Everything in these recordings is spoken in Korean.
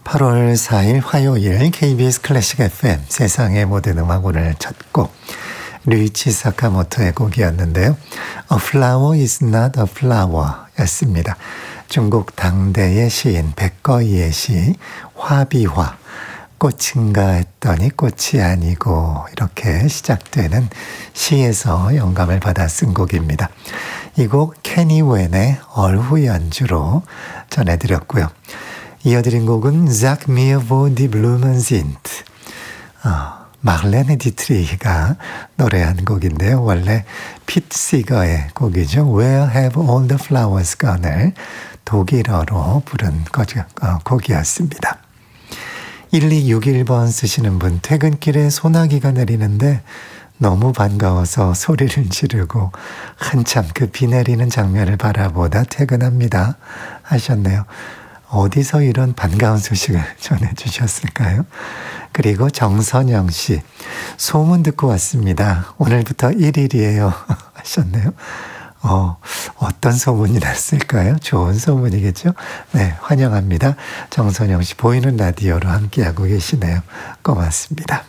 8월 4일 화요일 KBS 클래식 FM 세상의 모든 음악 오늘 첫 곡 류이치 사카모토의 곡이었는데요. A flower is not a flower 였습니다. 중국 당대의 시인 백거이의 시 화비화 꽃인가 했더니 꽃이 아니고 이렇게 시작되는 시에서 영감을 받아 쓴 곡입니다. 이 곡 케니 웬의 얼후 연주로 전해드렸고요. 이어드린 곡은 Sag mir wo die Blumen sind. 마를레네 디트리히가 노래한 곡인데요. 원래 피트 시거의 곡이죠. Where have all the flowers gone을 독일어로 부른 곡이었습니다. 1261번 쓰시는 분, 퇴근길에 소나기가 내리는데 너무 반가워서 소리를 지르고 한참 그 비 내리는 장면을 바라보다 퇴근합니다 하셨네요. 어디서 이런 반가운 소식을 전해주셨을까요? 그리고 정선영 씨, 소문 듣고 왔습니다. 오늘부터 1일이에요 하셨네요. 어떤 소문이 났을까요? 좋은 소문이겠죠? 네, 환영합니다. 정선영 씨, 보이는 라디오로 함께하고 계시네요. 고맙습니다.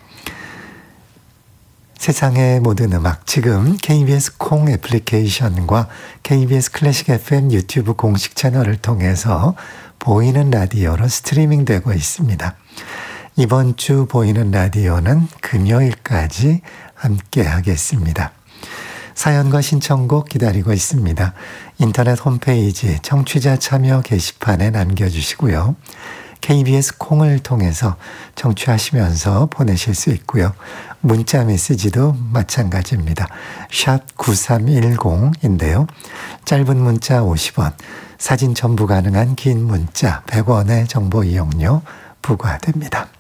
세상의 모든 음악, 지금 KBS 콩 애플리케이션과 KBS 클래식 FM 유튜브 공식 채널을 통해서 보이는 라디오로 스트리밍 되고 있습니다. 이번 주 보이는 라디오는 금요일까지 함께 하겠습니다. 사연과 신청곡 기다리고 있습니다. 인터넷 홈페이지 청취자 참여 게시판에 남겨주시고요. KBS 콩을 통해서 청취하시면서 보내실 수 있고요. 문자 메시지도 마찬가지입니다. 샵 9310인데요. 짧은 문자 50원, 사진 첨부 가능한 긴 문자 100원의 정보 이용료 부과됩니다.